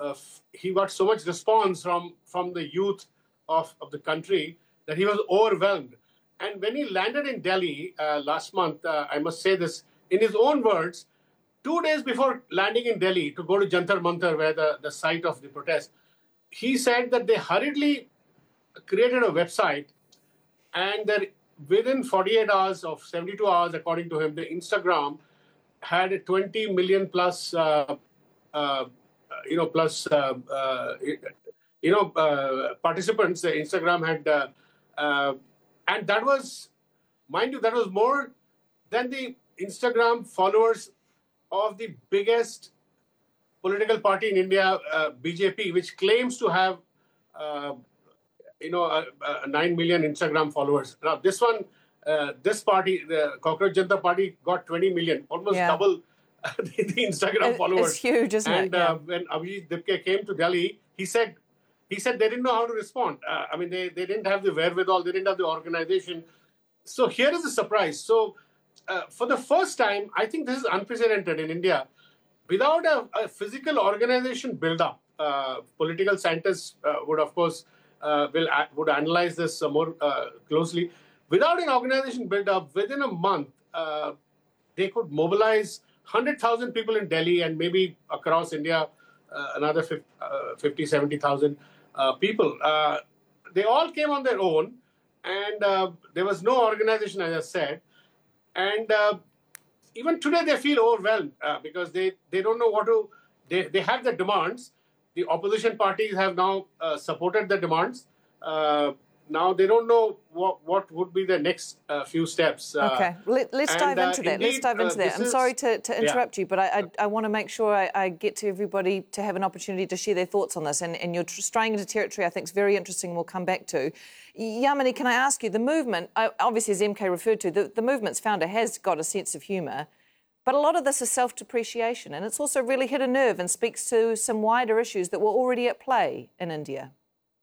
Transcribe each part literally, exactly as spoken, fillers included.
uh, he got so much response from, from the youth of, of the country that he was overwhelmed. And when he landed in Delhi uh, last month, uh, I must say this, in his own words, two days before landing in Delhi to go to Jantar Mantar, where the, the site of the protest, he said that they hurriedly created a website, and that within forty-eight hours of seventy-two hours, according to him, the Instagram had a twenty million plus, uh, uh, you know, plus, uh, uh, you know, uh, participants. The Instagram had, uh, uh, and that was, mind you, that was more than the Instagram followers of the biggest political party in India, uh, B J P, which claims to have, uh, you know, uh, uh, nine million Instagram followers. Now, this one, uh, this party, the Cockroach Janata Party, got twenty million, almost yeah. double uh, the, the Instagram it, followers. It's huge, isn't and, it? Yeah. And uh, when Abhijit Dipke came to Delhi, he said, he said they didn't know how to respond. Uh, I mean, they, they didn't have the wherewithal, they didn't have the organization. So here is the surprise. So uh, for the first time, I think this is unprecedented in India. Without a, a physical organization build-up, uh, political scientists uh, would, of course, uh, will uh, would analyze this uh, more uh, closely. Without an organization build-up, within a month, uh, they could mobilize one hundred thousand people in Delhi and maybe across India, uh, another fifty, seventy thousand uh, people. Uh, they all came on their own, and uh, there was no organization, as I said. And uh, even today, they feel overwhelmed uh, because they, they don't know what to, they, they have the demands. The opposition parties have now uh, supported the demands. Uh, now they don't know what, what would be the next uh, few steps. Uh, okay, Let, let's and, dive into uh, that. indeed, let's dive into uh, that. I'm is, sorry to, to interrupt yeah. you, but I, I, I want to make sure I, I get to everybody to have an opportunity to share their thoughts on this. And, and you're straying into territory I think is very interesting and we'll come back to. Yamini, can I ask you, the movement, obviously as M K referred to, the, the movement's founder has got a sense of humour. But a lot of this is self-depreciation, and it's also really hit a nerve and speaks to some wider issues that were already at play in India.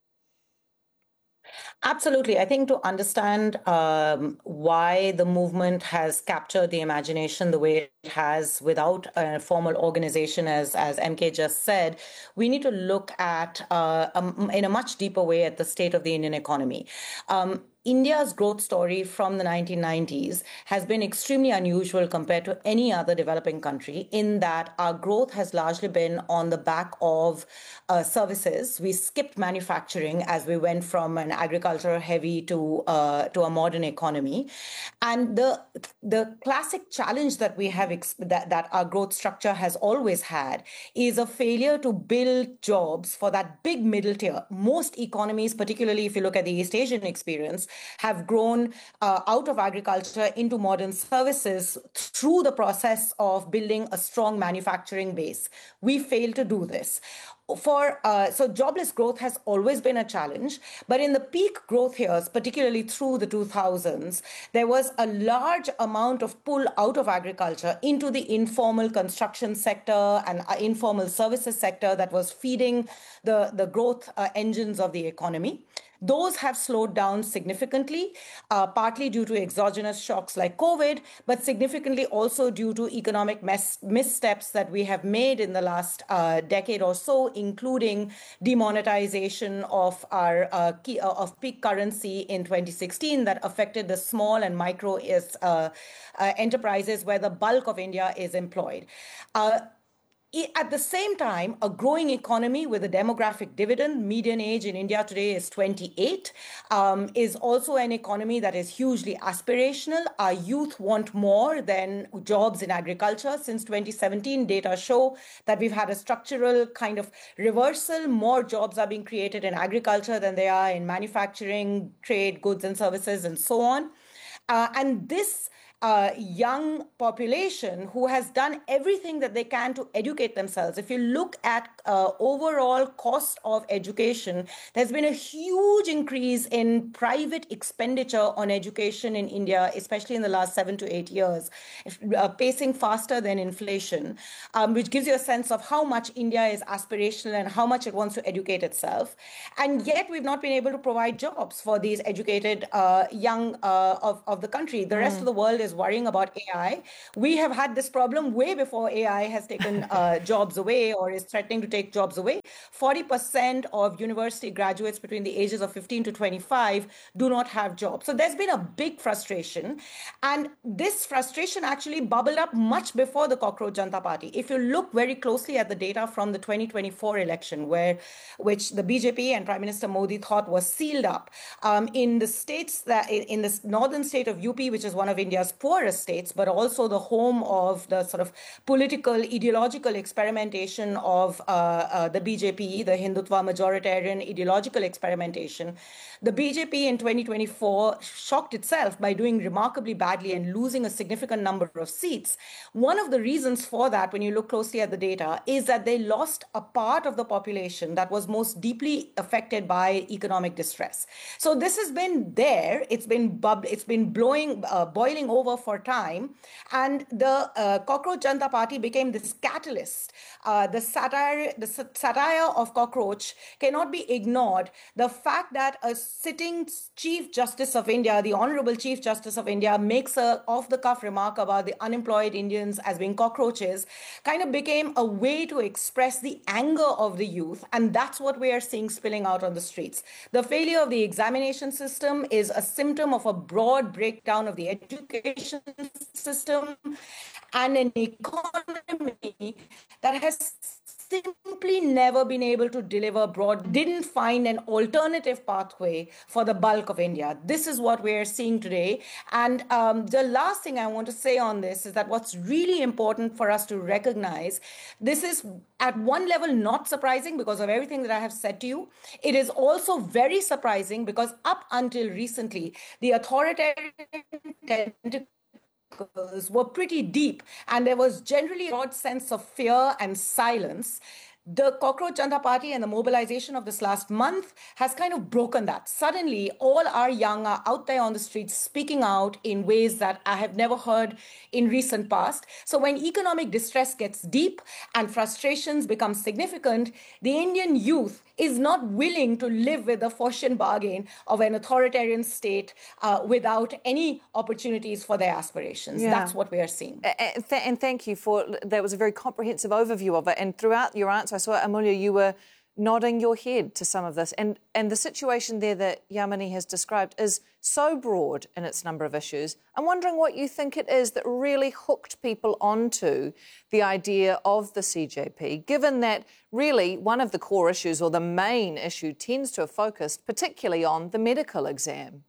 Absolutely. I think to understand um, why the movement has captured the imagination the way it has without a formal organization, as, as M K just said, we need to look at, uh, um, in a much deeper way, at the state of the Indian economy. Um, India's growth story from the nineteen nineties has been extremely unusual compared to any other developing country in that our growth has largely been on the back of uh, services. We skipped manufacturing as we went from an agriculture heavy to uh, to a modern economy. And the the classic challenge that we have ex- that, that our growth structure has always had is a failure to build jobs for that big middle tier. Most economies, particularly if you look at the East Asian experience, have grown uh, out of agriculture into modern services through the process of building a strong manufacturing base. We fail to do this. For uh, so jobless growth has always been a challenge, but in the peak growth years, particularly through the two thousands, there was a large amount of pull out of agriculture into the informal construction sector and uh, informal services sector that was feeding the, the growth uh, engines of the economy. Those have slowed down significantly, uh, partly due to exogenous shocks like COVID, but significantly also due to economic mes- missteps that we have made in the last uh, decade or so, including demonetization of our uh, key, uh, of peak currency in twenty sixteen that affected the small and micro is, uh, uh, enterprises where the bulk of India is employed. Uh, At the same time, a growing economy with a demographic dividend, median age in India today is twenty-eight, um, is also an economy that is hugely aspirational. Our youth want more than jobs in agriculture. Since twenty seventeen, data show that we've had a structural kind of reversal. More jobs are being created in agriculture than they are in manufacturing, trade, goods and services, and so on. Uh, and this Uh, young population who has done everything that they can to educate themselves. If you look at uh, overall cost of education, there's been a huge increase in private expenditure on education in India, especially in the last seven to eight years, uh, pacing faster than inflation, um, which gives you a sense of how much India is aspirational and how much it wants to educate itself. And yet we've not been able to provide jobs for these educated uh, young uh, of, of the country. The rest mm. of the world is is worrying about A I. We have had this problem way before A I has taken uh, jobs away or is threatening to take jobs away. forty percent of university graduates between the ages of fifteen to twenty-five do not have jobs. So there's been a big frustration. And this frustration actually bubbled up much before the Cockroach Janata Party. If you look very closely at the data from the twenty twenty-four election, where which the B J P and Prime Minister Modi thought was sealed up, um, in the states that in the northern state of U P, which is one of India's poorest states, but also the home of the sort of political, ideological experimentation of uh, uh, the B J P, the Hindutva majoritarian ideological experimentation. The B J P in twenty twenty-four shocked itself by doing remarkably badly and losing a significant number of seats. One of the reasons for that, when you look closely at the data, is that they lost a part of the population that was most deeply affected by economic distress. So this has been there. It's been bub- It's been blowing, uh, boiling over for time, and the uh, Cockroach Janata Party became this catalyst. Uh, the satire, the satire of cockroach cannot be ignored. The fact that a sitting Chief Justice of India, the Honorable Chief Justice of India, makes a off-the-cuff remark about the unemployed Indians as being cockroaches, kind of became a way to express the anger of the youth, and that's what we are seeing spilling out on the streets. The failure of the examination system is a symptom of a broad breakdown of the education system and an economy that has simply never been able to deliver broad, didn't find an alternative pathway for the bulk of India. This is what we're seeing today. And um, the last thing I want to say on this is that what's really important for us to recognize, this is at one level not surprising because of everything that I have said to you. It is also very surprising because up until recently, the authoritarian tentacles were pretty deep, and there was generally a broad sense of fear and silence. The Cockroach Janata Party and the mobilization of this last month has kind of broken that. Suddenly, all our young are out there on the streets speaking out in ways that I have never heard in recent past. So when economic distress gets deep and frustrations become significant, the Indian youth is not willing to live with the Faustian bargain of an authoritarian state uh, without any opportunities for their aspirations. Yeah. That's what we are seeing. And, th- and thank you for, that was a very comprehensive overview of it. And throughout your answer, I saw, Amulya, you were nodding your head to some of this. And, and the situation there that Yamini has described is so broad in its number of issues. I'm wondering what you think it is that really hooked people onto the idea of the C J P, given that really one of the core issues or the main issue tends to have focused particularly on the medical exam.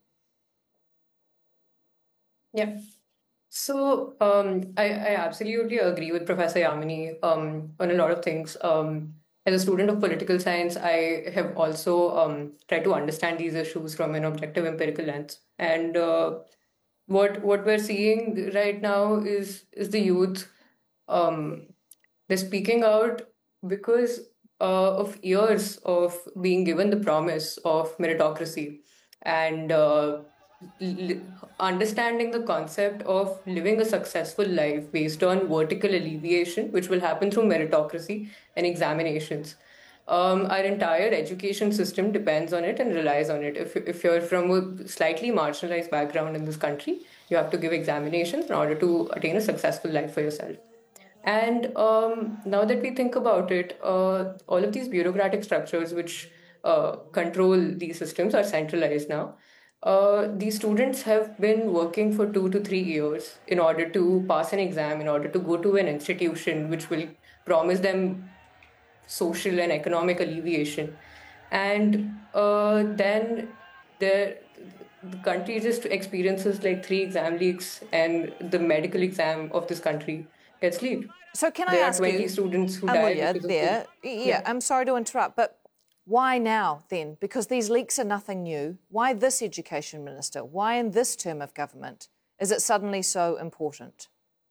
Yeah. So um, I, I absolutely agree with Professor Yamini um, on a lot of things. Um, As a student of political science, I have also um, tried to understand these issues from an objective empirical lens. And uh, what what we're seeing right now is is the youth, um, they're speaking out because uh, of years of being given the promise of meritocracy and uh, li- understanding the concept of living a successful life based on vertical alleviation, which will happen through meritocracy and examinations. Um, our entire education system depends on it and relies on it. If, if you're from a slightly marginalized background in this country, you have to give examinations in order to attain a successful life for yourself. And um, now that we think about it, uh, all of these bureaucratic structures which uh, control these systems are centralized now. Uh, these students have been working for two to three years in order to pass an exam, in order to go to an institution which will promise them social and economic alleviation. And uh, then the, the country just experiences like three exam leaks, and the medical exam of this country gets leaked. So can I there ask are twenty you, students who Amulya, died there, of yeah, yeah, I'm sorry to interrupt, but why now, then? Because these leaks are nothing new. Why this education minister? Why in this term of government? Is it suddenly so important?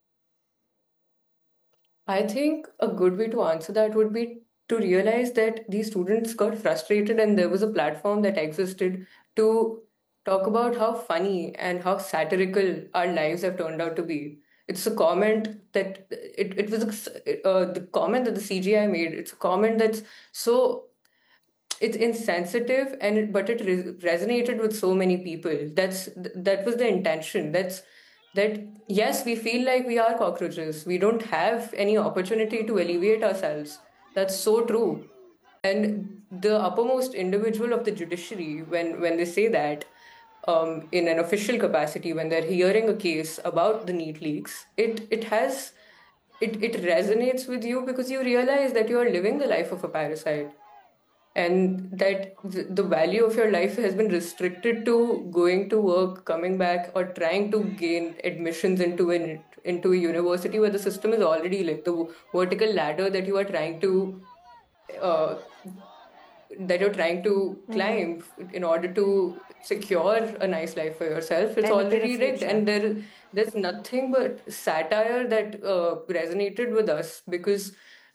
I think a good way to answer that would be to realize that these students got frustrated and there was a platform that existed to talk about how funny and how satirical our lives have turned out to be. It's a comment that, it, it was a, uh, the comment that the C G I made, it's a comment that's so... It's insensitive, and it, but it re- resonated with so many people. That's that was the intention. That's that yes, we feel like we are cockroaches. We don't have any opportunity to alleviate ourselves. That's so true. And the uppermost individual of the judiciary, when, when they say that um, in an official capacity, when they're hearing a case about the NEET leaks, it, it has it, it resonates with you because you realize that you are living the life of a parasite and that th- the value of your life has been restricted to going to work, coming back, or trying to gain admissions into an into a university where the system is already like the vertical ladder that you are trying to uh, that you're trying to climb in order to secure a nice life for yourself. It's And a better already rigged, future. and there there's nothing but satire that uh, resonated with us because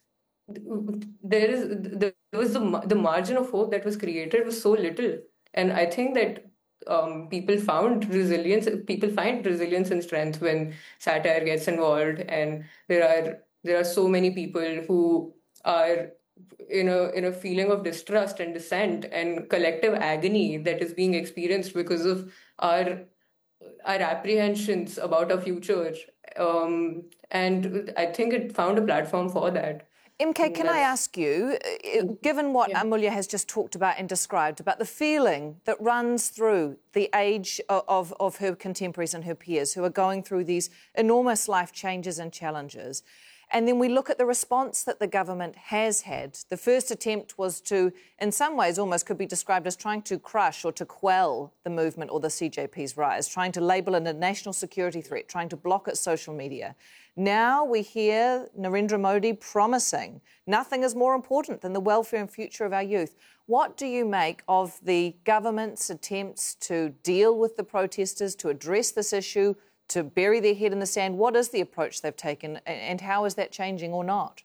there is there was the ma- the margin of hope that was created was so little, and I think that um, people found resilience. People find resilience and strength when satire gets involved, and there are there are so many people who are in a in a feeling of distrust and dissent and collective agony that is being experienced because of our our apprehensions about our future. Um, and I think it found a platform for that. M K, can I That's ask you, uh, given what yeah. Amulya has just talked about and described, about the feeling that runs through the age of, of her contemporaries and her peers who are going through these enormous life changes and challenges, and then we look at the response that the government has had. The first attempt was to, in some ways, almost could be described as trying to crush or to quell the movement or the C J P's rise, trying to label it a national security threat, trying to block its social media. Now we hear Narendra Modi promising nothing is more important than the welfare and future of our youth. What do you make of the government's attempts to deal with the protesters, to address this issue, to bury their head in the sand? What is the approach they've taken, and how is that changing or not?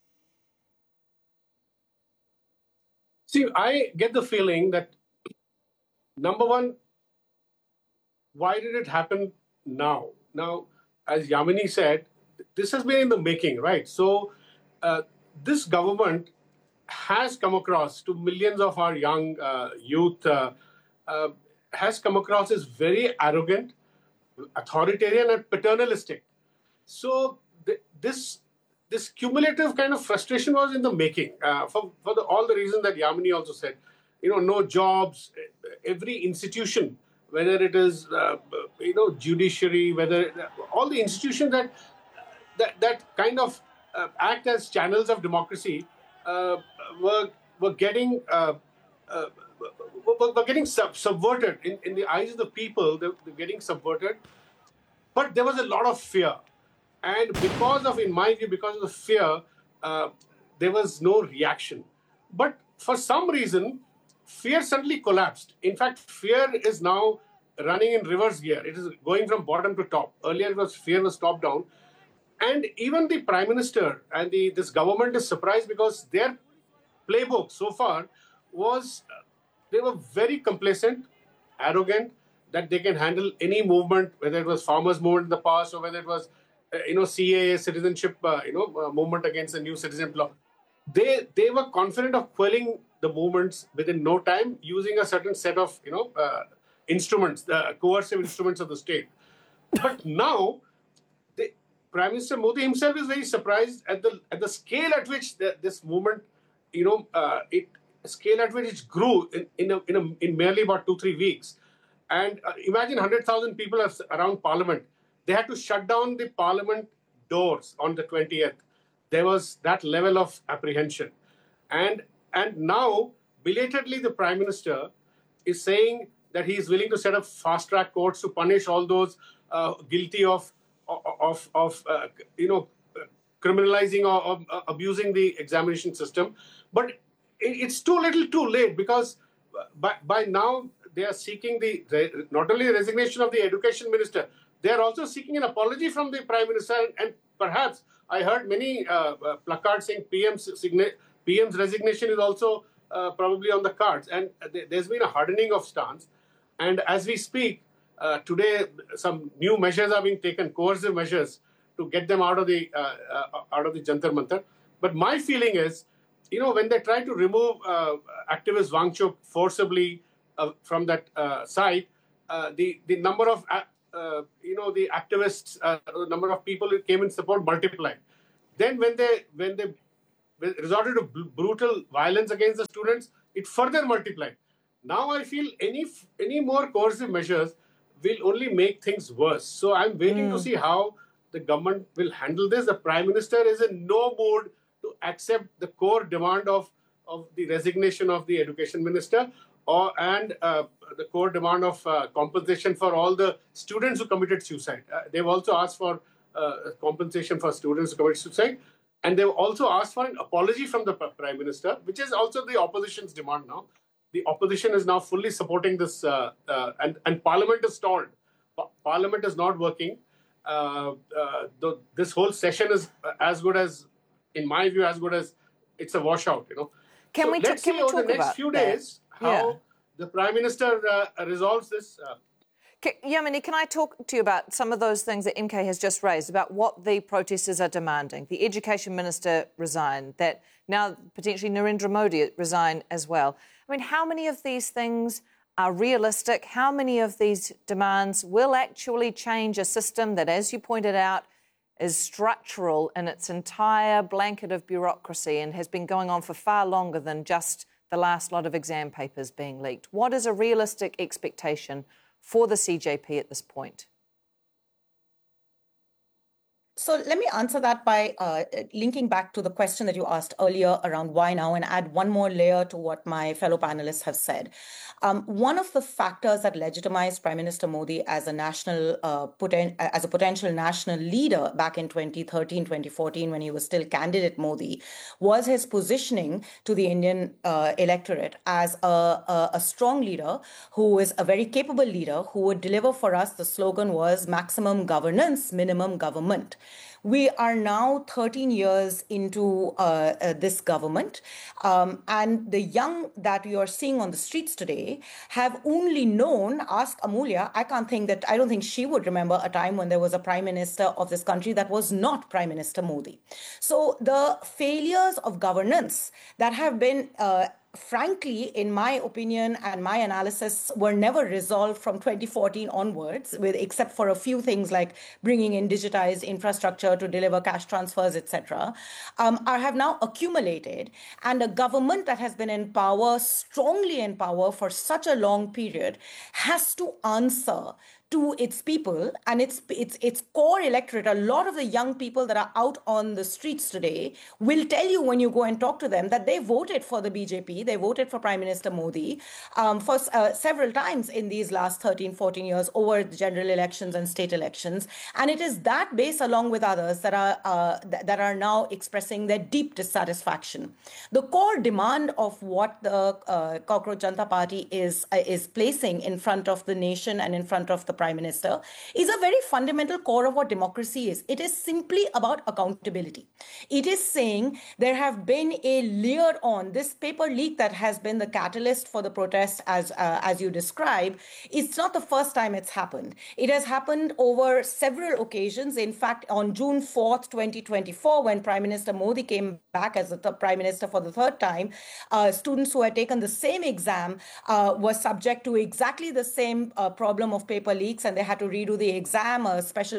See, I get the feeling that, number one, why did it happen now? Now, as Yamini said, this has been in the making, right? So uh, this government has come across to millions of our young uh, youth, uh, uh, has come across as very arrogant, authoritarian and paternalistic. So th- this this cumulative kind of frustration was in the making uh, for, for the, all the reasons that Yamini also said. You know, no jobs, every institution, whether it is, uh, you know, judiciary, whether all the institutions that that, that kind of uh, act as channels of democracy uh, were were getting uh, uh, were, were getting sub- subverted in, in the eyes of the people. They're, they're getting subverted, but there was a lot of fear, and because of, in my view, because of the fear, uh, there was no reaction. But for some reason, fear suddenly collapsed. In fact, fear is now running in reverse gear. It is going from bottom to top. Earlier, it was fear was top down. And even the Prime Minister and the this government is surprised because their playbook so far was uh, they were very complacent, arrogant, that they can handle any movement, whether it was farmers' movement in the past or whether it was, uh, you know, C A A citizenship, uh, you know, uh, movement against the new citizenship law. They they were confident of quelling the movements within no time using a certain set of, you know, uh, instruments, the coercive instruments of the state. But now, the Prime Minister Modi himself is very surprised at the at the scale at which the, this movement, you know, uh, it scale at which it grew in in, a, in, a, in merely about two three weeks. And uh, imagine one hundred thousand people around Parliament. They had to shut down the Parliament doors on the twentieth. There was that level of apprehension, and and now belatedly the Prime Minister is saying that he is willing to set up fast track courts to punish all those uh, guilty of of of uh, you know criminalizing or, or uh, abusing the examination system. But it, it's too little, too late, because by by now they are seeking the not only the resignation of the education minister, they are also seeking an apology from the Prime Minister, and, and perhaps I heard many uh, uh, placards saying P M's signa- P M's resignation is also uh, probably on the cards, and th- there's been a hardening of stance. And as we speak, uh, today some new measures are being taken, coercive measures, to get them out of the uh, uh, out of the Jantar Mantar. But my feeling is, you know, when they try to remove uh, activist Wangchuk forcibly uh, from that uh, site, uh, the the number of uh, uh, you know, the activists, uh, the number of people who came in support multiplied. Then when they when they resorted to brutal violence against the students, it further multiplied. Now I feel any any more coercive measures will only make things worse. So I'm waiting mm. to see how the government will handle this. The Prime Minister is in no mood to accept the core demand of, of the resignation of the Education Minister or and uh, the core demand of uh, compensation for all the students who committed suicide. Uh, they've also asked for uh, compensation for students who committed suicide. And they've also asked for an apology from the Prime Minister, which is also the opposition's demand now. The opposition is now fully supporting this, uh, uh, and, and Parliament is stalled. Pa- Parliament is not working. Uh, uh, the, this whole session is as good as, in my view, as good as it's a washout, you know. Can so we, let's t- can see we over talk the next about few that? days how yeah. the Prime Minister uh, resolves this. Uh, Yamini, can I talk to you about some of those things that M K has just raised, about what the protesters are demanding? The Education Minister resigned, that now potentially Narendra Modi resign as well. I mean, how many of these things are realistic? How many of these demands will actually change a system that, as you pointed out, is structural in its entire blanket of bureaucracy and has been going on for far longer than just the last lot of exam papers being leaked? What is a realistic expectation for the C J P at this point? So let me answer that by uh, linking back to the question that you asked earlier around why now, and add one more layer to what my fellow panelists have said. Um, one of the factors that legitimized Prime Minister Modi as a national, uh, poten- as a potential national leader back in twenty thirteen, twenty fourteen, when he was still candidate Modi, was his positioning to the Indian uh, electorate as a, a, a strong leader who is a very capable leader who would deliver for us. The slogan was maximum governance, minimum government. We are now thirteen years into uh, uh, this government, um, and the young that you are seeing on the streets today have only known, ask Amulya, I can't think that, I don't think she would remember a time when there was a prime minister of this country that was not Prime Minister Modi. So the failures of governance that have been uh, frankly, in my opinion and my analysis, were never resolved from twenty fourteen onwards, with except for a few things like bringing in digitized infrastructure to deliver cash transfers, et cetera, um, are have now accumulated. And a government that has been in power, strongly in power for such a long period, has to answer to its people and its its its core electorate. A lot of the young people that are out on the streets today will tell you when you go and talk to them that they voted for the B J P, they voted for Prime Minister Modi um, for uh, several times in these last thirteen, fourteen years over the general elections and state elections. And it is that base, along with others, that are uh, th- that are now expressing their deep dissatisfaction. The core demand of what the uh, Cockroach Janata Party is uh, is placing in front of the nation and in front of the Prime Minister is a very fundamental core of what democracy is. It is simply about accountability. It is saying there have been a layer on this paper leak that has been the catalyst for the protest, as uh, as you describe. It's not the first time it's happened. It has happened over several occasions. In fact, on June fourth, twenty twenty-four, when Prime Minister Modi came back as the th- Prime Minister for the third time, uh, students who had taken the same exam uh, were subject to exactly the same uh, problem of paper leak. And they had to redo the exam. A special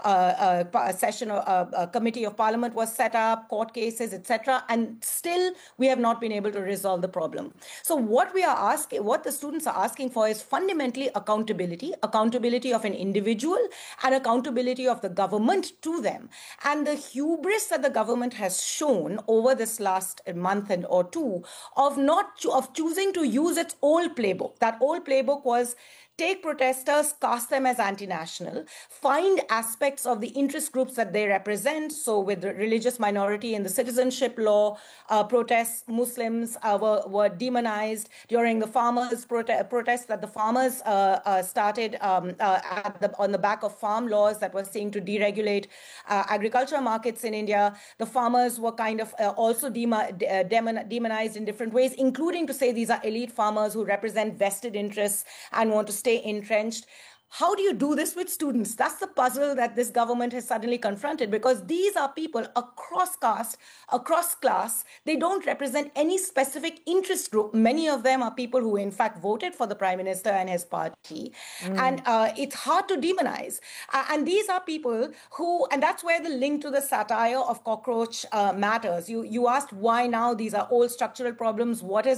uh, uh, session, uh, a committee of Parliament was set up, court cases, et cetera. And still, we have not been able to resolve the problem. So what we are asking, what the students are asking for, is fundamentally accountability, accountability of an individual and accountability of the government to them. And the hubris that the government has shown over this last month and or two of not of choosing to use its old playbook. That old playbook was take protesters, cast them as anti-national, find aspects of the interest groups that they represent. So with the religious minority in the citizenship law, uh, protests, Muslims uh, were, were demonized during the farmers' prote- protests that the farmers uh, uh, started um, uh, at the, on the back of farm laws that were seeking to deregulate uh, agricultural markets in India. The farmers were kind of uh, also dema- de- demon- demonized in different ways, including to say these are elite farmers who represent vested interests and want to stay entrenched. how do you do this with students? That's the puzzle that this government has suddenly confronted, because these are people across caste, across class. They don't represent any specific interest group. Many of them are people who, in fact, voted for the Prime Minister and his party. Mm. And uh, it's hard to demonize. Uh, and these are people who, and that's where the link to the satire of cockroach uh, matters. You, you asked why now these are old structural problems. What has